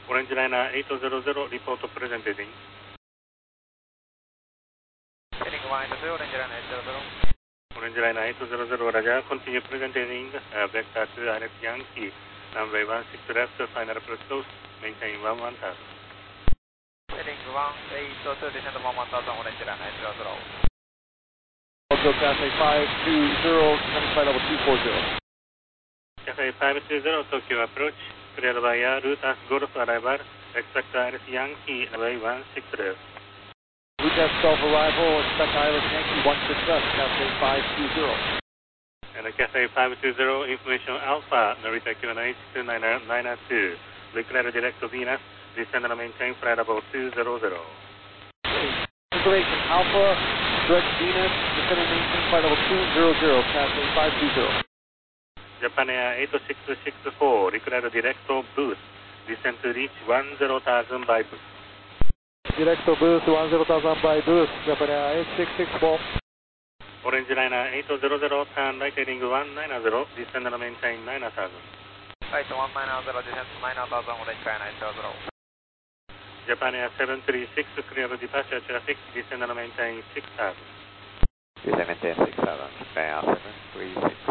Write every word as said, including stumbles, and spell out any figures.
Orange Liner eight zero zero, report presented in. Heading one eight zero, Orange Liner eight zero zero. Orange Liner eight zero zero, Roger, continue presenting uh, vector to Alex Yankee, runway one six left, final approach close, maintain one one thousand. Heading one eight zero two, descend one one thousand, Orange Liner eight zero zero. Tokyo Cathay five two zero, coming flight level two four zero. Cathay five two zero, Tokyo approach, cleared by air, route as Golf arrival, expect Alex Yankee, runway one six left. Route as Golf arrival, expect Alex Yankee one six left, Cathay five two zero. And uh, Cathay five two zero, information Alpha, Narita Q N H two nine nine two, declare direct to Venus, descend and maintain flight level two zero zero. Information Alpha, direct Venus, descend and maintain flight level two zero zero, Cathay five two zero. Japan Air eight six six four, declare direct to boost, descend to reach one zero thousand by boost. Direct to boost one zero thousand by boost, Japan Air eight six six four. Orange Liner eight zero zero, turn right heading one nine zero, descend and maintain nine thousand. Right one nine zero, descend to nine thousand, Orange Liner eight zero zero. Japan Air seven three six, clear departure traffic, descend and maintain six thousand. Descend maintain six thousand, Japan Air seven three six.